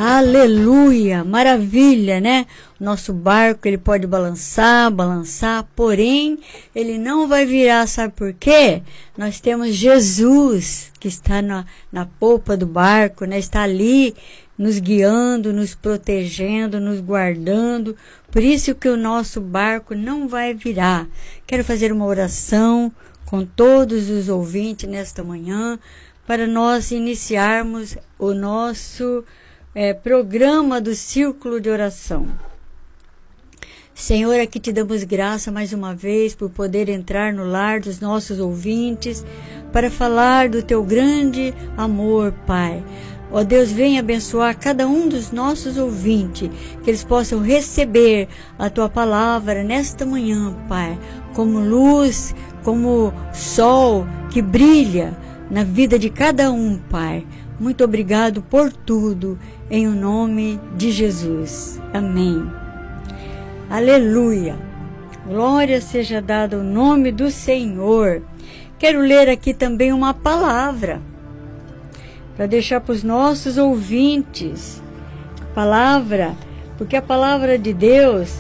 Aleluia, maravilha, né? Nosso barco, ele pode balançar, porém, ele não vai virar, sabe por quê? Nós temos Jesus, que está na polpa do barco, né? Está ali nos guiando, nos protegendo, nos guardando. Por isso que o nosso barco não vai virar. Quero fazer uma oração com todos os ouvintes nesta manhã, para nós iniciarmos o nosso programa do Círculo de Oração. Senhor, aqui te damos graça mais uma vez por poder entrar no lar dos nossos ouvintes para falar do teu grande amor, Pai. Ó Deus, venha abençoar cada um dos nossos ouvintes, que eles possam receber a tua palavra nesta manhã, Pai, como luz, como sol que brilha na vida de cada um, Pai. Muito obrigado por tudo, em o nome de Jesus. Amém. Aleluia. Glória seja dada ao nome do Senhor. Quero ler aqui também uma palavra, para deixar para os nossos ouvintes. Palavra, porque a palavra de Deus,